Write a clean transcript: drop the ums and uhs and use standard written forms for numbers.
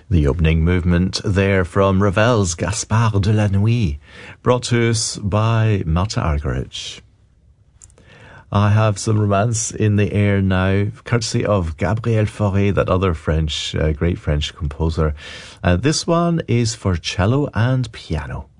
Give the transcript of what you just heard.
The opening movement there from Ravel's Gaspard de la Nuit, brought to us by Marta Argerich. I have some romance in the air now, courtesy of Gabriel Fauré, that other great French composer. This one is for cello and piano.